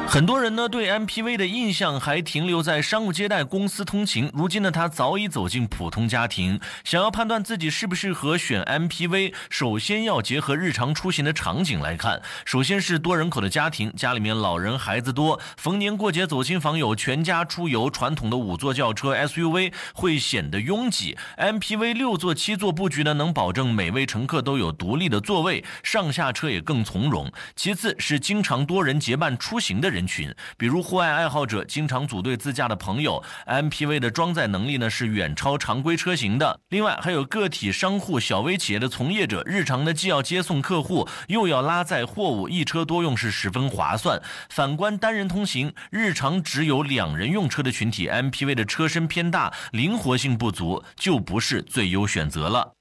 很多人呢对 MPV 的印象还停留在商务接待、公司通勤，如今呢他早已走进普通家庭。想要判断自己适不适合选 MPV， 首先要结合日常出行的场景来看。首先是多人口的家庭，家里面老人孩子多，逢年过节走亲访友，全家出游，传统的5座轿车 SUV 会显得拥挤。MPV 6座7座布局呢，能保证每位乘客都有独立的座位，上下车也更从容。其次是经常多人结伴出行的人群，比如户外爱好者，经常组队自驾的朋友， MPV 的装载能力呢是远超常规车型的。另外还有个体商户、小微企业的从业者，日常呢既要接送客户，又要拉载货物，一车多用是十分划算。反观单人通行，日常只有2人用车的群体， MPV 的车身偏大，灵活性不足，就不是最优选择了。